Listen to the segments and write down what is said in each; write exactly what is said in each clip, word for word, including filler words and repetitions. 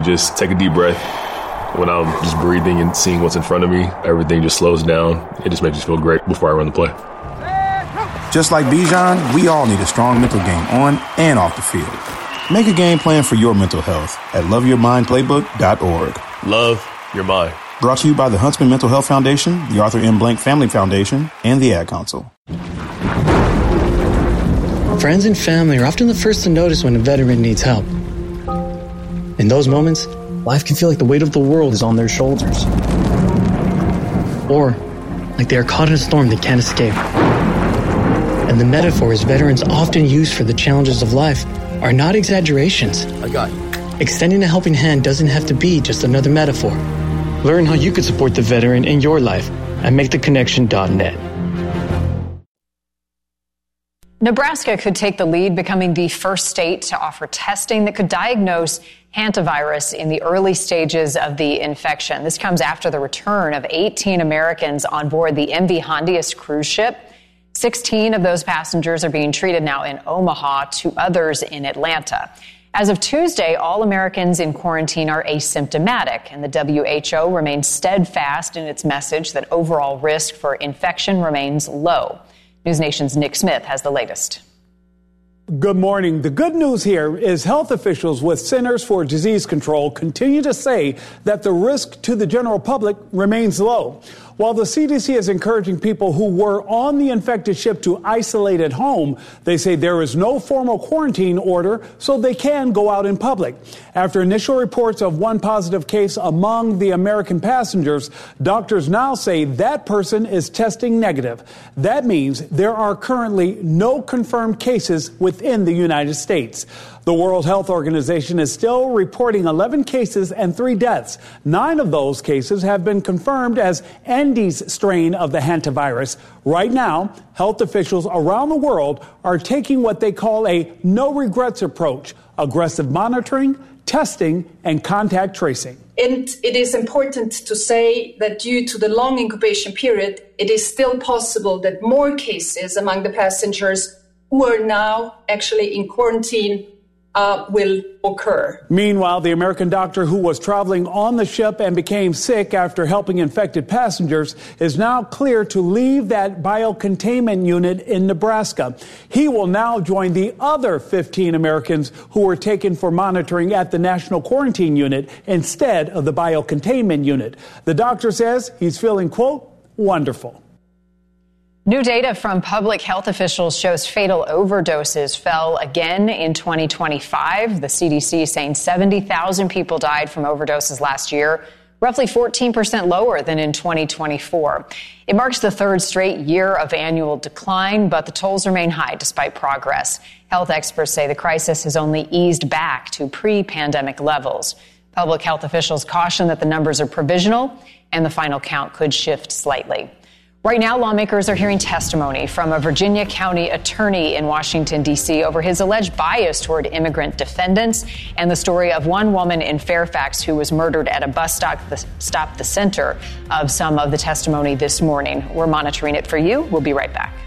just take a deep breath. When I'm just breathing and seeing what's in front of me, everything just slows down. It just makes me feel great before I run the play. Just like Bijan, we all need a strong mental game on and off the field. Make a game plan for your mental health at love your mind playbook dot org. Love your mind. Brought to you by the Huntsman Mental Health Foundation, the Arthur M. Blank Family Foundation, and the Ad Council. Friends and family are often the first to notice when a veteran needs help. In those moments, life can feel like the weight of the world is on their shoulders. Or like they are caught in a storm they can't escape. And the metaphors veterans often use for the challenges of life are not exaggerations. I got you. Extending a helping hand doesn't have to be just another metaphor. Learn how you could support the veteran in your life at make the connection dot net. Nebraska could take the lead, becoming the first state to offer testing that could diagnose hantavirus in the early stages of the infection. This comes after the return of eighteen Americans on board the M V Hondius cruise ship. sixteen of those passengers are being treated now in Omaha, two others in Atlanta. As of Tuesday, all Americans in quarantine are asymptomatic, and the W H O remains steadfast in its message that overall risk for infection remains low. News Nation's Nick Smith has the latest. Good morning. The good news here is health officials with Centers for Disease Control continue to say that the risk to the general public remains low. While the C D C is encouraging people who were on the infected ship to isolate at home, they say there is no formal quarantine order, so they can go out in public. After initial reports of one positive case among the American passengers, doctors now say that person is testing negative. That means there are currently no confirmed cases within the United States. The World Health Organization is still reporting eleven cases and three deaths. Nine of those cases have been confirmed as Andes strain of the hantavirus. Right now, health officials around the world are taking what they call a no-regrets approach: aggressive monitoring, testing, and contact tracing. And it is important to say that due to the long incubation period, it is still possible that more cases among the passengers who are now actually in quarantine Uh, will occur. Meanwhile, the American doctor who was traveling on the ship and became sick after helping infected passengers is now clear to leave that biocontainment unit in Nebraska. He will now join the other fifteen Americans who were taken for monitoring at the National Quarantine Unit instead of the biocontainment unit. The doctor says he's feeling, quote, wonderful. New data from public health officials shows fatal overdoses fell again in twenty twenty-five. The C D C is saying seventy thousand people died from overdoses last year, roughly fourteen percent lower than in twenty twenty-four. It marks the third straight year of annual decline, but the tolls remain high despite progress. Health experts say the crisis has only eased back to pre-pandemic levels. Public health officials caution that the numbers are provisional and the final count could shift slightly. Right now, lawmakers are hearing testimony from a Virginia county attorney in Washington, D C over his alleged bias toward immigrant defendants and the story of one woman in Fairfax who was murdered at a bus stop, the, stop the center of some of the testimony this morning. We're monitoring it for you. We'll be right back.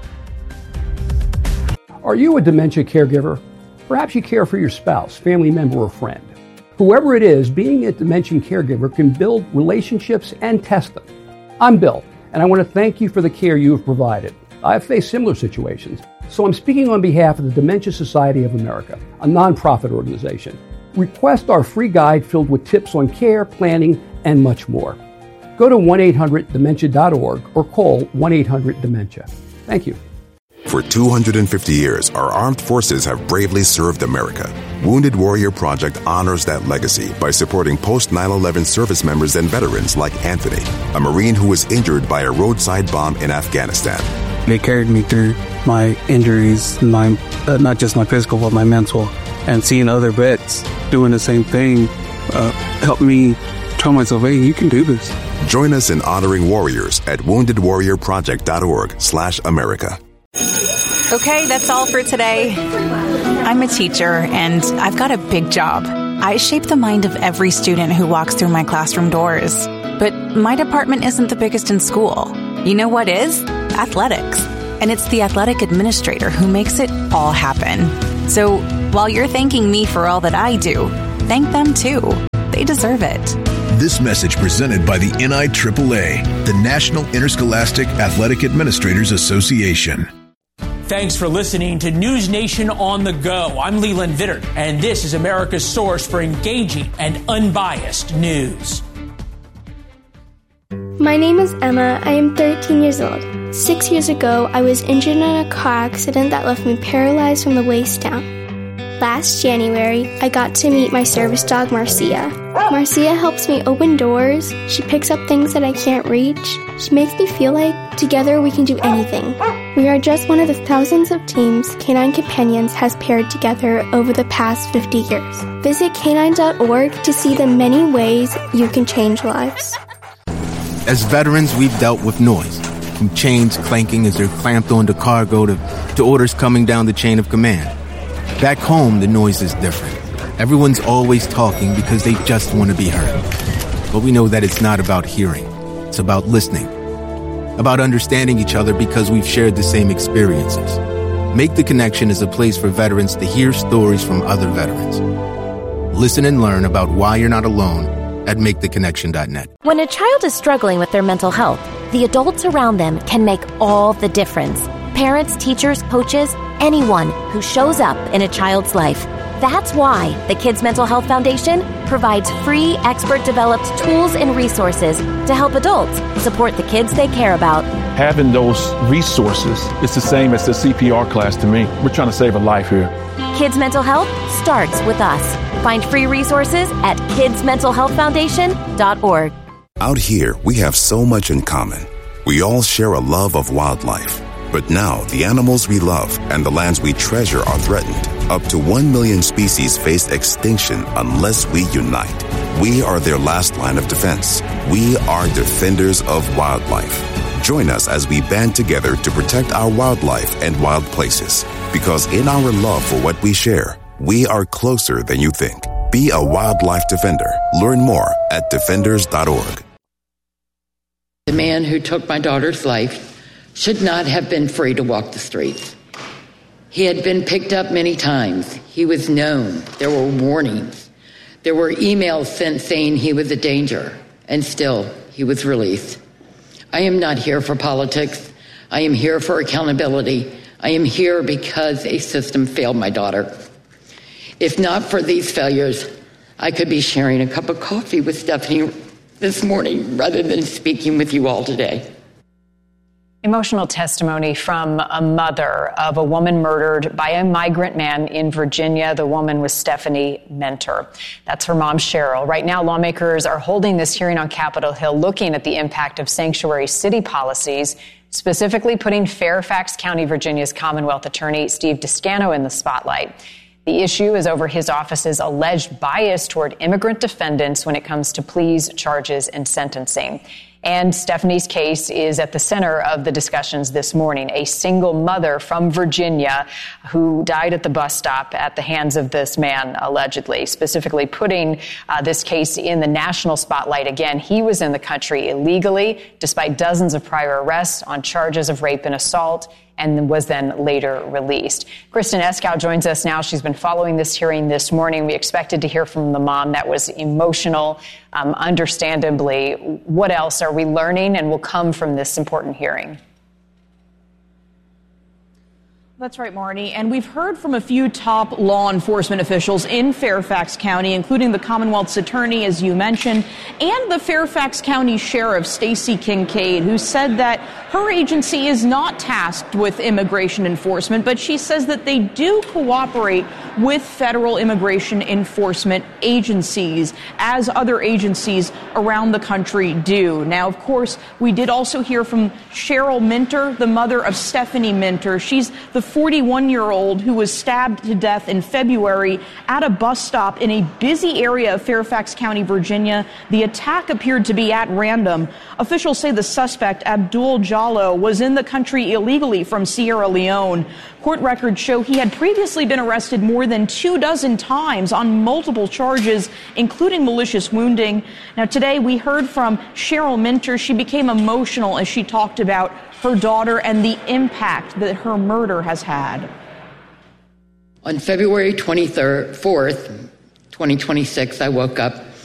Are you a dementia caregiver? Perhaps you care for your spouse, family member, or friend. Whoever it is, being a dementia caregiver can build relationships and test them. I'm Bill, and I want to thank you for the care you have provided. I've faced similar situations, so I'm speaking on behalf of the Dementia Society of America, a nonprofit organization. Request our free guide filled with tips on care, planning, and much more. Go to one eight hundred dementia dot org or call one eight hundred dementia. Thank you. For two hundred fifty years, our armed forces have bravely served America. Wounded Warrior Project honors that legacy by supporting post nine eleven service members and veterans like Anthony, a Marine who was injured by a roadside bomb in Afghanistan. They carried me through my injuries, my uh, not just my physical, but my mental. And seeing other vets doing the same thing uh, helped me tell myself, hey, you can do this. Join us in honoring warriors at wounded warrior project dot org slash America. Okay, that's all for today. I'm a teacher, and I've got a big job. I shape the mind of every student who walks through my classroom doors. But my department isn't the biggest in school. You know what is? Athletics. And it's the athletic administrator who makes it all happen. So while you're thanking me for all that I do, thank them too. They deserve it. This message presented by the N I A A A, the National Interscholastic Athletic Administrators Association. Thanks for listening to News Nation on the Go. I'm Leland Vittert, and this is America's source for engaging and unbiased news. My name is Emma. I am thirteen years old. Six years ago, I was injured in a car accident that left me paralyzed from the waist down. Last January, I got to meet my service dog, Marcia. Marcia helps me open doors. She picks up things that I can't reach. She makes me feel like together we can do anything. We are just one of the thousands of teams Canine Companions has paired together over the past fifty years. Visit canine dot org to see the many ways you can change lives. As veterans, we've dealt with noise, from chains clanking as they're clamped onto cargo to, to orders coming down the chain of command. Back home, the noise is different. Everyone's always talking because they just want to be heard. But we know that it's not about hearing. It's about listening. About understanding each other because we've shared the same experiences. Make the Connection is a place for veterans to hear stories from other veterans. Listen and learn about why you're not alone at make the connection dot net. When a child is struggling with their mental health, the adults around them can make all the difference. Parents, teachers, coaches, anyone who shows up in a child's life. That's why the Kids Mental Health Foundation provides free, expert-developed tools and resources to help adults support the kids they care about. Having those resources is the same as the C P R class to me. We're trying to save a life here. Kids Mental Health starts with us. Find free resources at kids mental health foundation dot org. Out here, we have so much in common. We all share a love of wildlife. But now, the animals we love and the lands we treasure are threatened. Up to one million species face extinction unless we unite. We are their last line of defense. We are defenders of wildlife. Join us as we band together to protect our wildlife and wild places. Because in our love for what we share, we are closer than you think. Be a wildlife defender. Learn more at defenders dot org. The man who took my daughter's life should not have been free to walk the streets. He had been picked up many times. He was known. There were warnings. There were emails sent saying he was a danger, and still he was released. I am not here for politics. I am here for accountability. I am here because a system failed my daughter. If not for these failures, I could be sharing a cup of coffee with Stephanie this morning rather than speaking with you all today. Emotional testimony from a mother of a woman murdered by a migrant man in Virginia. The woman was Stephanie Mentor. That's her mom, Cheryl. Right now, lawmakers are holding this hearing on Capitol Hill looking at the impact of sanctuary city policies, specifically putting Fairfax County, Virginia's Commonwealth Attorney Steve Descano in the spotlight. The issue is over his office's alleged bias toward immigrant defendants when it comes to pleas, charges, and sentencing. And Stephanie's case is at the center of the discussions this morning. A single mother from Virginia who died at the bus stop at the hands of this man, allegedly, specifically putting uh, this case in the national spotlight again. He was in the country illegally, despite dozens of prior arrests on charges of rape and assault, and was then later released. Kristen Eskow joins us now. She's been following this hearing this morning. We expected to hear from the mom. That was emotional, um, understandably. What else are we learning and will come from this important hearing? That's right, Marnie. And we've heard from a few top law enforcement officials in Fairfax County, including the Commonwealth's attorney, as you mentioned, and the Fairfax County Sheriff, Stacey Kincaid, who said that her agency is not tasked with immigration enforcement, but she says that they do cooperate with federal immigration enforcement agencies, as other agencies around the country do. Now, of course, we did also hear from Cheryl Minter, the mother of Stephanie Minter. She's the forty-one-year-old who was stabbed to death in February at a bus stop in a busy area of Fairfax County, Virginia. The attack appeared to be at random. Officials say the suspect, Abdul Jallo, was in the country illegally from Sierra Leone. Court records show he had previously been arrested more than two dozen times on multiple charges, including malicious wounding. Now, today we heard from Cheryl Minter. She became emotional as she talked about her daughter and the impact that her murder has had. On February twenty-fourth, twenty twenty-six, I woke up